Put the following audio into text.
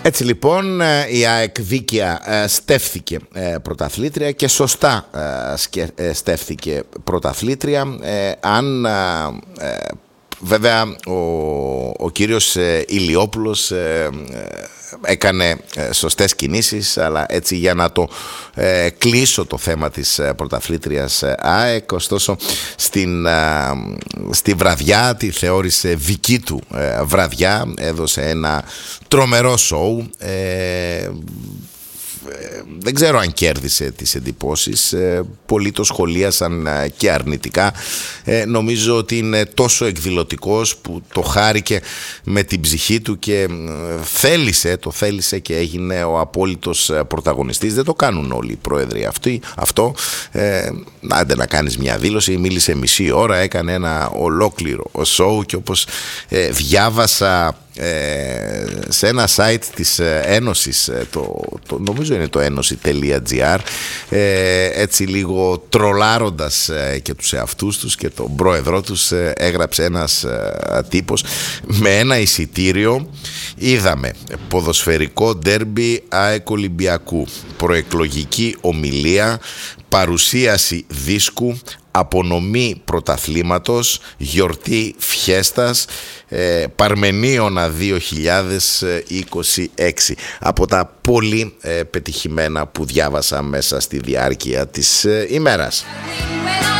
Έτσι λοιπόν η ΑΕΚ δίκαια στέφθηκε πρωταθλήτρια και σωστά στέφθηκε πρωταθλήτρια. Αν βέβαια ο κύριος Ηλιόπουλος έκανε σωστές κινήσεις, αλλά έτσι για να το κλείσω το θέμα της πρωταθλήτριας ΑΕΚ, ωστόσο στη βραδιά τη θεώρησε δική του βραδιά, έδωσε ένα τρομερό σοου. Δεν ξέρω αν κέρδισε τις εντυπώσεις, πολλοί το σχολίασαν και αρνητικά. Νομίζω ότι είναι τόσο εκδηλωτικός που το χάρηκε με την ψυχή του και το θέλησε και έγινε ο απόλυτος πρωταγωνιστής. Δεν το κάνουν όλοι οι πρόεδροι αυτό. Άντε να κάνεις μια δήλωση, μίλησε μισή ώρα, έκανε ένα ολόκληρο σοου και όπως διάβασα σε ένα site της Ένωσης, νομίζω είναι το ένωση.gr, έτσι λίγο τρολάροντας και τους εαυτούς τους και τον πρόεδρό τους, έγραψε ένας τύπος: με ένα εισιτήριο είδαμε ποδοσφαιρικό ντέρμπι ΑΕΚ Ολυμπιακού, προεκλογική ομιλία, παρουσίαση δίσκου, απονομή πρωταθλήματος, γιορτή φιέστας, Παρμενίωνα 2026. Από τα πολύ πετυχημένα που διάβασα μέσα στη διάρκεια της ημέρας.